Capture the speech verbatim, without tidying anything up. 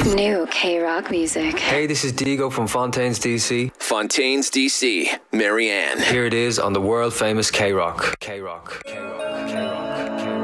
New K-Rock music. Hey, this is Diego from Fontaines, D C. Fontaines, D C. Marianne. Here it is on the world famous K-Rock. K-Rock. K-Rock.